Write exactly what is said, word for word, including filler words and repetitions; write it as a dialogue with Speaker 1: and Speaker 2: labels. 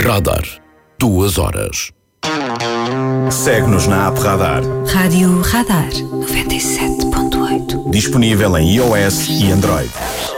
Speaker 1: Radar. Duas horas.
Speaker 2: Segue-nos na app Radar.
Speaker 3: Rádio Radar noventa e sete ponto oito.
Speaker 2: Disponível em iOS e Android.